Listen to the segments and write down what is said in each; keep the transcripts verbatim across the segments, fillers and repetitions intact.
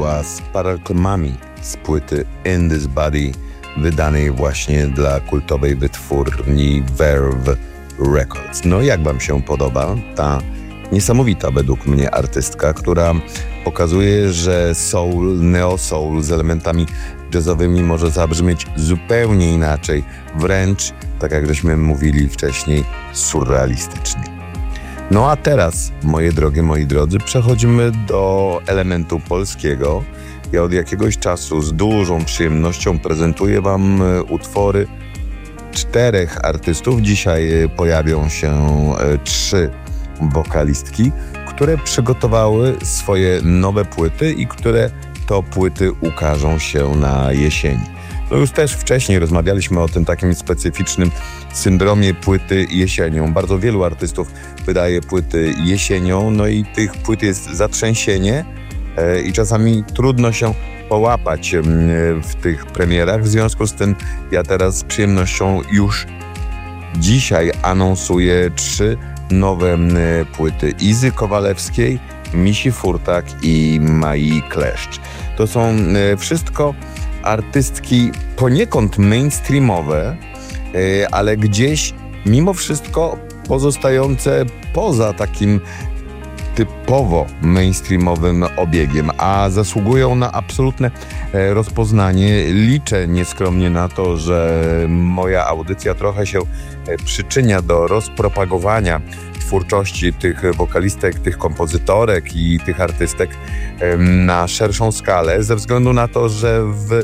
była z paraklemami z płyty In This Body, wydanej właśnie dla kultowej wytwórni Verve Records. No jak wam się podoba ta niesamowita według mnie artystka, która pokazuje, że soul, neo-soul z elementami jazzowymi może zabrzmieć zupełnie inaczej, wręcz, tak jak żeśmy mówili wcześniej, surrealistycznie. No a teraz, moje drogie, moi drodzy, przechodzimy do elementu polskiego. Ja od jakiegoś czasu z dużą przyjemnością prezentuję wam utwory czterech artystów. Dzisiaj pojawią się trzy wokalistki, które przygotowały swoje nowe płyty i które to płyty ukażą się na jesieni. No już też wcześniej rozmawialiśmy o tym takim specyficznym syndromie płyty jesienią. Bardzo wielu artystów wydaje płyty jesienią, no i tych płyt jest zatrzęsienie e, i czasami trudno się połapać e, w tych premierach. W związku z tym ja teraz z przyjemnością już dzisiaj anonsuję trzy nowe e, płyty Izy Kowalewskiej, Misi Furtak i Mai Kleszcz. To są e, wszystko artystki poniekąd mainstreamowe, e, ale gdzieś mimo wszystko pozostające poza takim typowo mainstreamowym obiegiem, a zasługują na absolutne e, rozpoznanie. Liczę nieskromnie na to, że moja audycja trochę się e, przyczynia do rozpropagowania twórczości tych wokalistek, tych kompozytorek i tych artystek na szerszą skalę, ze względu na to, że w,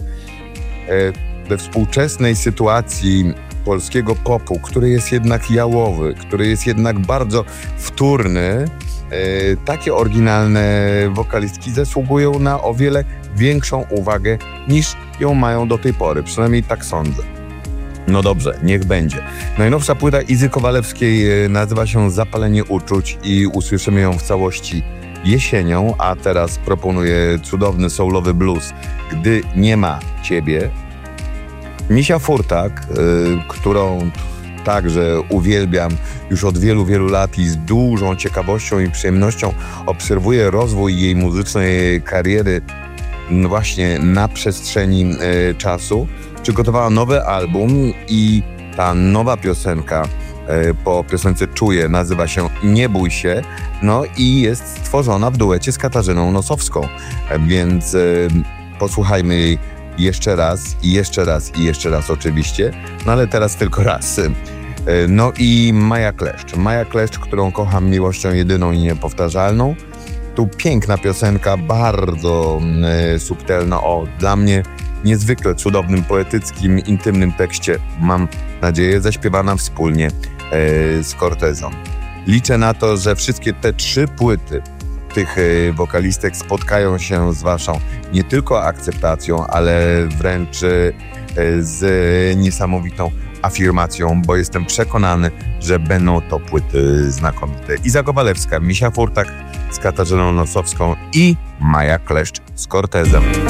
we współczesnej sytuacji polskiego popu, który jest jednak jałowy, który jest jednak bardzo wtórny, takie oryginalne wokalistki zasługują na o wiele większą uwagę niż ją mają do tej pory, przynajmniej tak sądzę. No dobrze, niech będzie. Najnowsza płyta Izy Kowalewskiej nazywa się Zapalenie uczuć i usłyszymy ją w całości jesienią, a teraz proponuję cudowny soulowy blues Gdy nie ma ciebie. Misia Furtak, y, którą także uwielbiam już od wielu, wielu lat i z dużą ciekawością i przyjemnością obserwuję rozwój jej muzycznej kariery właśnie na przestrzeni y, czasu. Przygotowała nowy album i ta nowa piosenka y, po piosence Czuję nazywa się Nie bój się, no i jest stworzona w duecie z Katarzyną Nosowską, więc y, posłuchajmy jej jeszcze raz i jeszcze raz i jeszcze raz oczywiście, no ale teraz tylko raz. Y, no i Maja Kleszcz. Maja Kleszcz, którą kocham miłością jedyną i niepowtarzalną. Tu piękna piosenka, bardzo y, subtelna, o dla mnie niezwykle cudownym, poetyckim, intymnym tekście, mam nadzieję, zaśpiewana wspólnie e, z Cortezą. Liczę na to, że wszystkie te trzy płyty tych e, wokalistek spotkają się z waszą nie tylko akceptacją, ale wręcz e, z niesamowitą afirmacją, bo jestem przekonany, że będą to płyty znakomite. Iza Kowalewska, Misia Furtak z Katarzyną Nosowską i Maja Kleszcz z Cortezem.